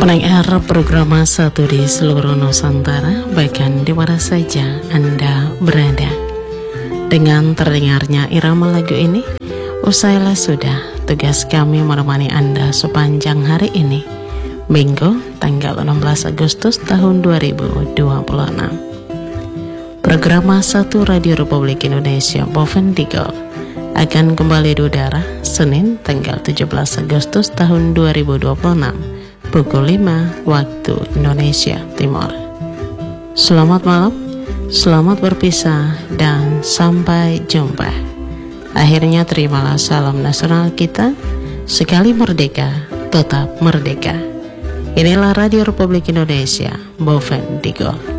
Pendengar program satu di seluruh Nusantara, bahkan di mana saja Anda berada. Dengan terdengarnya irama lagu ini, usailah sudah tugas kami menemani Anda sepanjang hari ini, Minggu, tanggal 16 Agustus tahun 2026. Program satu Radio Republik Indonesia Boven Digol akan kembali di udara Senin, tanggal 17 Agustus tahun 2026. Pukul 5 waktu Indonesia Timur. Selamat malam, selamat berpisah, dan sampai jumpa. Akhirnya terimalah salam nasional kita, sekali merdeka, tetap merdeka. Inilah Radio Republik Indonesia, Boven Digol.